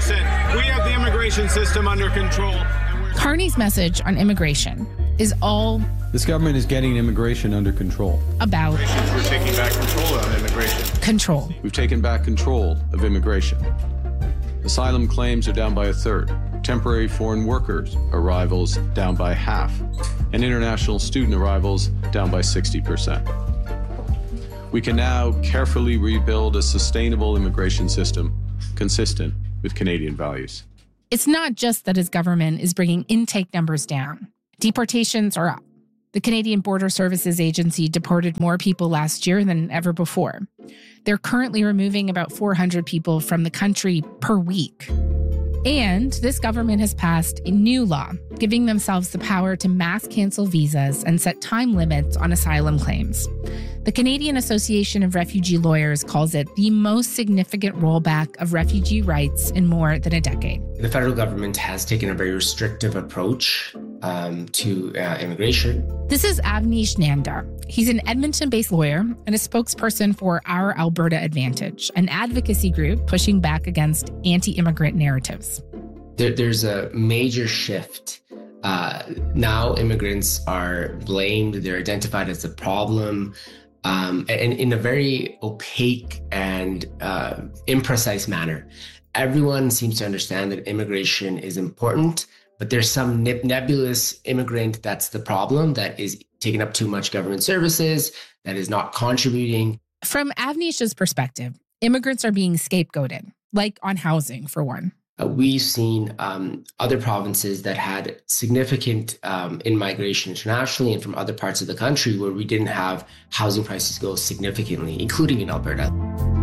100%. We have the immigration system under control. Carney's message on immigration is all this government is getting immigration under control. About we're taking back control of immigration. Control. We've taken back control of immigration. Asylum claims are down by a third. Temporary foreign workers arrivals down by half. And international student arrivals down by 60%. We can now carefully rebuild a sustainable immigration system consistent with Canadian values. It's not just that his government is bringing intake numbers down. Deportations are up. The Canadian Border Services Agency deported more people last year than ever before. They're currently removing about 400 people from the country per week. And this government has passed a new law, giving themselves the power to mass cancel visas and set time limits on asylum claims. The Canadian Association of Refugee Lawyers calls it the most significant rollback of refugee rights in more than a decade. The federal government has taken a very restrictive approach to immigration. This is Avnish Nanda. He's an Edmonton-based lawyer and a spokesperson for Our Alberta Advantage, an advocacy group pushing back against anti-immigrant narratives. There's a major shift. Now immigrants are blamed, they're identified as a problem, and in a very opaque and imprecise manner. Everyone seems to understand that immigration is important, but there's some nebulous immigrant that's the problem, that is taking up too much government services, that is not contributing. From Avnish's perspective, immigrants are being scapegoated, like on housing, for one. We've seen other provinces that had significant in-migration internationally and from other parts of the country where we didn't have housing prices go significantly, including in Alberta.